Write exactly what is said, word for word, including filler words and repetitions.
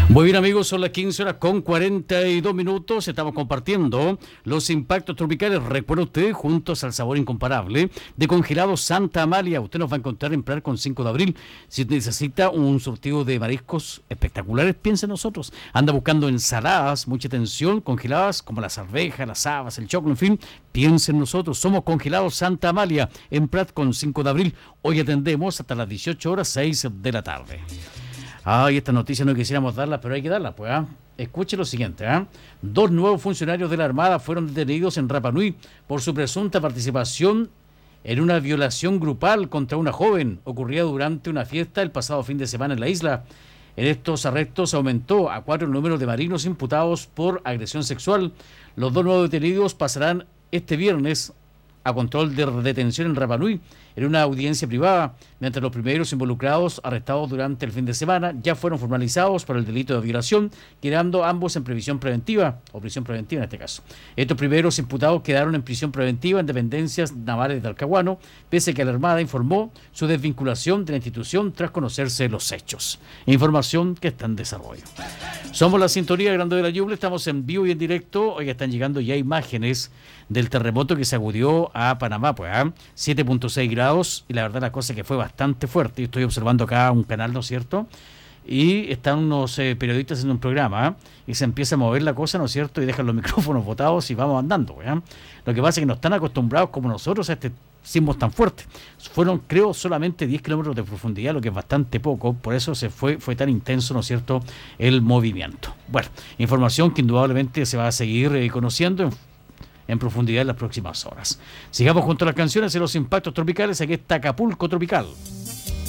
Muy bien, amigos, son las quince horas con cuarenta y dos minutos. Estamos compartiendo los impactos tropicales. Recuerda usted, juntos al sabor incomparable de Congelado Santa Amalia. Usted nos va a encontrar en Prat con cinco de abril. Si necesita un surtido de mariscos espectaculares, piense en nosotros. Anda buscando ensaladas, mucha atención, congeladas, como las arvejas, las habas, el choclo, en fin. Piense en nosotros. Somos Congelados Santa Amalia en Prat con cinco de abril. Hoy atendemos hasta las dieciocho horas, seis de la tarde. Ay, esta noticia no quisiéramos darla, pero hay que darla, pues. ¿eh? Escuche lo siguiente. ¿eh? Dos nuevos funcionarios de la Armada fueron detenidos en Rapa Nui por su presunta participación en una violación grupal contra una joven ocurrida durante una fiesta el pasado fin de semana en la isla. En estos arrestos aumentó a cuatro el número de marinos imputados por agresión sexual. Los dos nuevos detenidos pasarán este viernes a control de detención en Rapa Nui en una audiencia privada, mientras los primeros involucrados arrestados durante el fin de semana ya fueron formalizados por el delito de violación, quedando ambos en prisión preventiva, o prisión preventiva en este caso. Estos primeros imputados quedaron en prisión preventiva en dependencias navales de Talcahuano, pese a que la Armada informó su desvinculación de la institución tras conocerse los hechos. Información que está en desarrollo. Somos la sintonía Grande de la Ñuble, estamos en vivo y en directo. Hoy están llegando ya imágenes del terremoto que sacudió a Panamá, pues, ¿eh? siete punto seis grados, y la verdad la cosa es que fue bastante fuerte. Yo estoy observando acá un canal, ¿no es cierto? Y están unos eh, periodistas haciendo un programa, ¿eh? y se empieza a mover la cosa, ¿no es cierto? Y dejan los micrófonos botados y vamos andando, ¿eh? Lo que pasa es que no están acostumbrados como nosotros a este sismos tan fuertes. Fueron, creo, solamente diez kilómetros de profundidad, lo que es bastante poco, por eso se fue, fue tan intenso, ¿no es cierto?, el movimiento. Bueno, información que indudablemente se va a seguir eh, conociendo en en profundidad en las próximas horas. Sigamos junto a las canciones y los impactos tropicales. Aquí está Acapulco Tropical.